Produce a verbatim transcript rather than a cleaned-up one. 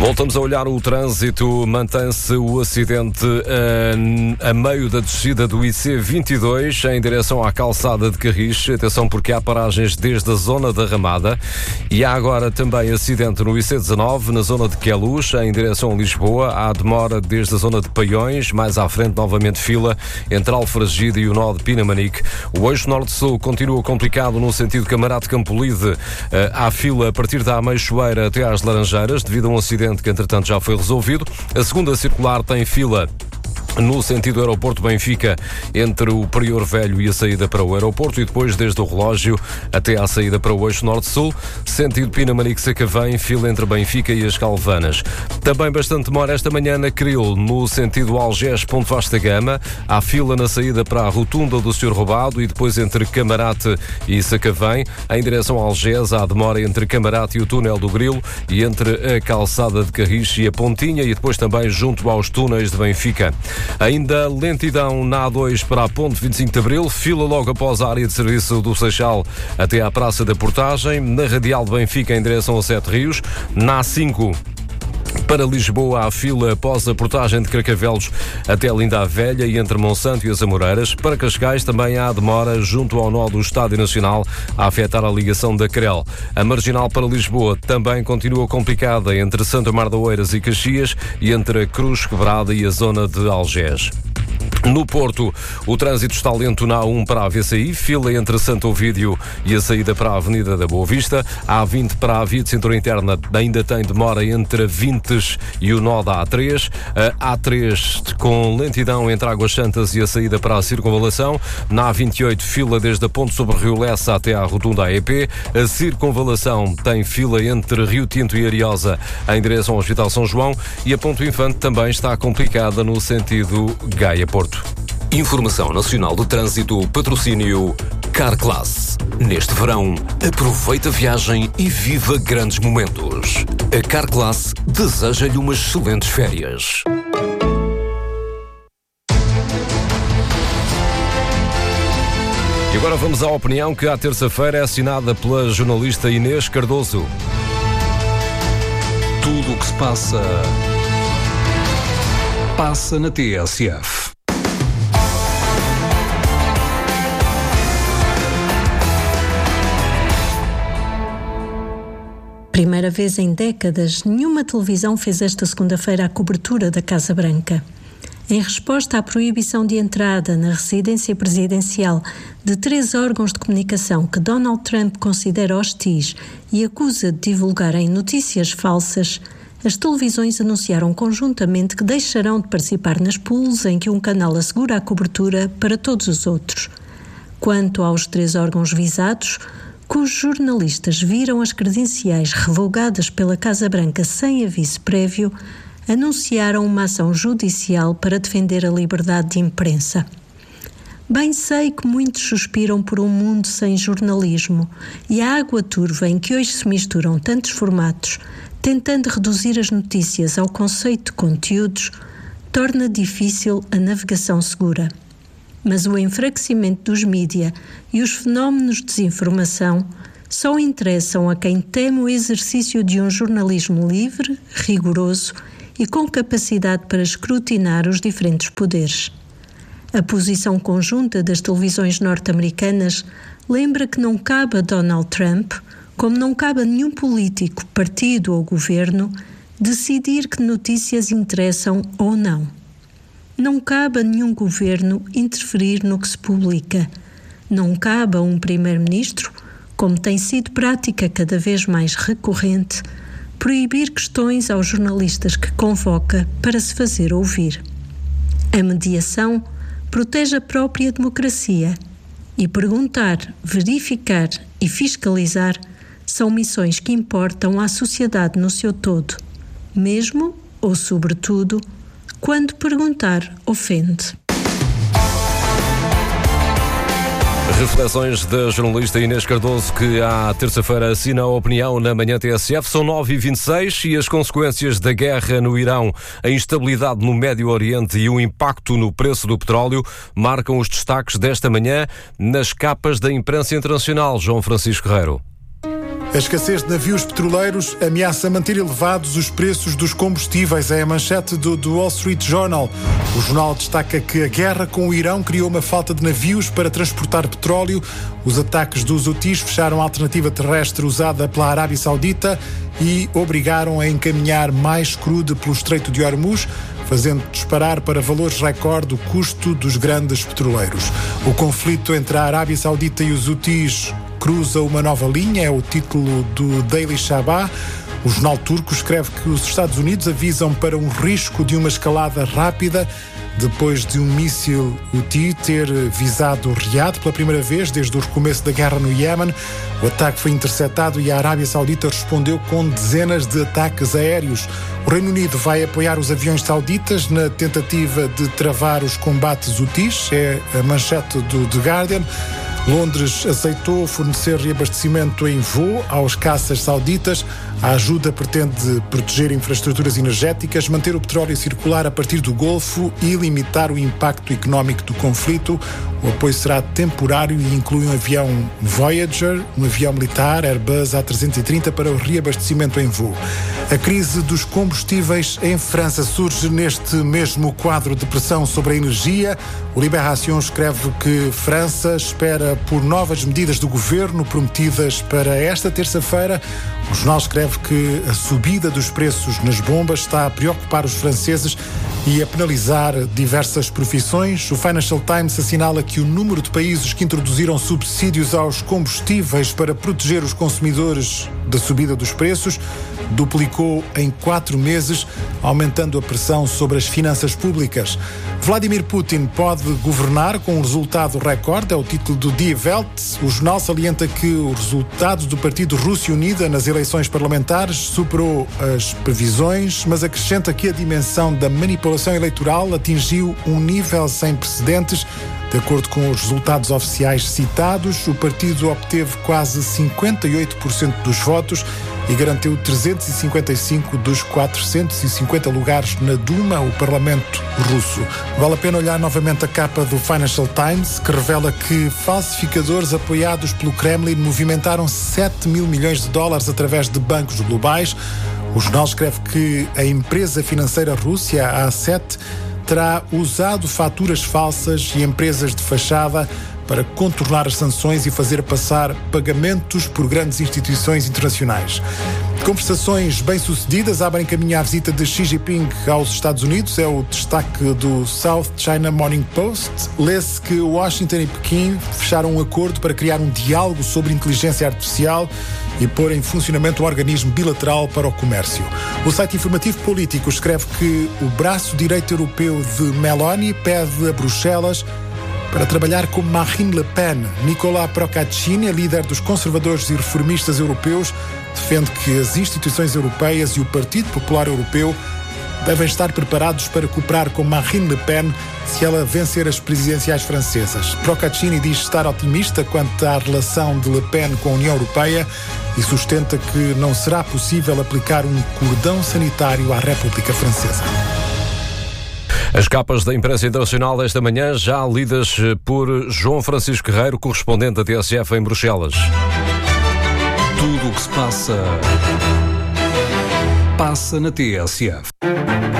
Voltamos a olhar o trânsito. Mantém-se o acidente a, a meio da descida do I C vinte e dois em direção à calçada de Carris. Atenção, porque há paragens desde a zona da Ramada. E há agora também acidente no I C dezanove na zona de Queluz em direção a Lisboa. Há demora desde a zona de Paiões. Mais à frente, novamente fila entre Alfragide e o nó de Pinamanique. O eixo norte-sul continua complicado no sentido Camarate Campolide. Há fila a partir da Ameixoeira até às Laranjeiras devido a um acidente que entretanto já foi resolvido. A segunda circular tem fila no sentido aeroporto Benfica entre o Prior Velho e a saída para o aeroporto e depois desde o relógio até à saída para o eixo norte-sul. Sentido Pinamanique-Sacavém, fila entre Benfica e as Calvanas. Também bastante demora esta manhã na Cril, no sentido Algés-Ponte Vasta Gama. Há fila na saída para a rotunda do senhor Roubado e depois entre Camarate e Sacavém. Em direção a Algés há demora entre Camarate e o túnel do Grilo e entre a calçada de Carris e a Pontinha e depois também junto aos túneis de Benfica. Ainda lentidão na A dois para a Ponte vinte e cinco de Abril, fila logo após a área de serviço do Seixal até à Praça da Portagem, na Radial de Benfica em direção a Sete Rios, na A cinco para Lisboa há fila após a portagem de Carcavelos até Linda a Velha e entre Monsanto e as Amoreiras. Para Cascais também há demora junto ao nó do Estádio Nacional a afetar a ligação da Crel. A marginal para Lisboa também continua complicada entre Santa Mar de Oeiras e Caxias e entre a Cruz Quebrada e a zona de Algés. No Porto, o trânsito está lento na A um para a V C I, fila entre Santo Ovídio e a saída para a Avenida da Boa Vista. A A vinte para a via de cintura interna ainda tem demora entre a Vintes e o nó da A três. A A3 com lentidão entre Águas Santas e a saída para a Circunvalação. Na A vinte e oito, fila desde a Ponte sobre Rio Lessa até à Rotunda A E P. A Circunvalação tem fila entre Rio Tinto e Ariosa em direção ao Hospital São João. E a Ponto Infante também está complicada no sentido Gaia-Porto. Informação Nacional de Trânsito, patrocínio Carclass. Neste verão, aproveita a viagem e viva grandes momentos. A Carclass deseja-lhe umas excelentes férias. E agora vamos à opinião que à terça-feira é assinada pela jornalista Inês Cardoso. Tudo o que se passa, passa na T S F. Primeira vez em décadas, nenhuma televisão fez esta segunda-feira a cobertura da Casa Branca. Em resposta à proibição de entrada na residência presidencial de três órgãos de comunicação que Donald Trump considera hostis e acusa de divulgarem notícias falsas, as televisões anunciaram conjuntamente que deixarão de participar nas pools em que um canal assegura a cobertura para todos os outros. Quanto aos três órgãos visados, cujos jornalistas viram as credenciais revogadas pela Casa Branca sem aviso prévio, anunciaram uma ação judicial para defender a liberdade de imprensa. Bem sei que muitos suspiram por um mundo sem jornalismo e a água turva em que hoje se misturam tantos formatos, tentando reduzir as notícias ao conceito de conteúdos, torna difícil a navegação segura. Mas o enfraquecimento dos mídia e os fenómenos de desinformação só interessam a quem teme o exercício de um jornalismo livre, rigoroso e com capacidade para escrutinar os diferentes poderes. A posição conjunta das televisões norte-americanas lembra que não cabe a Donald Trump, como não cabe a nenhum político, partido ou governo, decidir que notícias interessam ou não. Não cabe a nenhum governo interferir no que se publica. Não cabe a um primeiro-ministro, como tem sido prática cada vez mais recorrente, proibir questões aos jornalistas que convoca para se fazer ouvir. A mediação protege a própria democracia e perguntar, verificar e fiscalizar são missões que importam à sociedade no seu todo, mesmo ou sobretudo quando perguntar ofende. Reflexões da jornalista Inês Cardoso, que à terça-feira assina a opinião na Manhã T S F. São nove e vinte e seis e as consequências da guerra no Irão, a instabilidade no Médio Oriente e o impacto no preço do petróleo marcam os destaques desta manhã nas capas da imprensa internacional. João Francisco Guerreiro. A escassez de navios petroleiros ameaça manter elevados os preços dos combustíveis. É a manchete do, do Wall Street Journal. O jornal destaca que a guerra com o Irão criou uma falta de navios para transportar petróleo. Os ataques dos Houthis fecharam a alternativa terrestre usada pela Arábia Saudita e obrigaram a encaminhar mais crude pelo Estreito de Hormuz, fazendo disparar para valores recorde o custo dos grandes petroleiros. O conflito entre a Arábia Saudita e os Houthis cruza uma nova linha, é o título do Daily Sabah. O jornal turco escreve que os Estados Unidos avisam para um risco de uma escalada rápida depois de um míssil Houthi ter visado Riad pela primeira vez desde o recomeço da guerra no Iémen. O ataque foi interceptado e a Arábia Saudita respondeu com dezenas de ataques aéreos. O Reino Unido vai apoiar os aviões sauditas na tentativa de travar os combates Houthis, é a manchete do The Guardian. Londres aceitou fornecer reabastecimento em voo aos caças sauditas. A ajuda pretende proteger infraestruturas energéticas, manter o petróleo circular a partir do Golfo e limitar o impacto económico do conflito. O apoio será temporário e inclui um avião Voyager, um avião militar Airbus A trezentos e trinta para o reabastecimento em voo. A crise dos combustíveis em França surge neste mesmo quadro de pressão sobre a energia. O Libération escreve que França espera por novas medidas do governo prometidas para esta terça-feira. O jornal escreve que a subida dos preços nas bombas está a preocupar os franceses e a penalizar diversas profissões. O Financial Times assinala que o número de países que introduziram subsídios aos combustíveis para proteger os consumidores da subida dos preços duplicou em quatro meses, aumentando a pressão sobre as finanças públicas. Vladimir Putin pode governar com um resultado recorde, é o título do Die Welt. O jornal salienta que o resultado do Partido Rússia Unida nas eleições parlamentares superou as previsões, mas acrescenta que a dimensão da manipulação eleitoral atingiu um nível sem precedentes. De acordo com os resultados oficiais citados, o partido obteve quase cinquenta e oito por cento dos votos e garantiu trezentos e cinquenta e cinco dos quatrocentos e cinquenta lugares na Duma, o Parlamento russo. Vale a pena olhar novamente a capa do Financial Times, que revela que falsificadores apoiados pelo Kremlin movimentaram sete mil milhões de dólares através de bancos globais. O jornal escreve que a empresa financeira russa, a A sete, terá usado faturas falsas e empresas de fachada para contornar as sanções e fazer passar pagamentos por grandes instituições internacionais. Conversações bem-sucedidas abrem caminho à visita de Xi Jinping aos Estados Unidos. É o destaque do South China Morning Post. Lê-se que Washington e Pequim fecharam um acordo para criar um diálogo sobre inteligência artificial e pôr em funcionamento um organismo bilateral para o comércio. O site informativo político escreve que o braço direito europeu de Meloni pede a Bruxelas para trabalhar com Marine Le Pen. Nicolas Procaccini, líder dos conservadores e reformistas europeus, defende que as instituições europeias e o Partido Popular Europeu devem estar preparados para cooperar com Marine Le Pen se ela vencer as presidenciais francesas. Procaccini diz estar otimista quanto à relação de Le Pen com a União Europeia e sustenta que não será possível aplicar um cordão sanitário à República Francesa. As capas da imprensa internacional esta manhã já lidas por João Francisco Guerreiro, correspondente da T S F em Bruxelas. Tudo o que se passa, passa na T S F.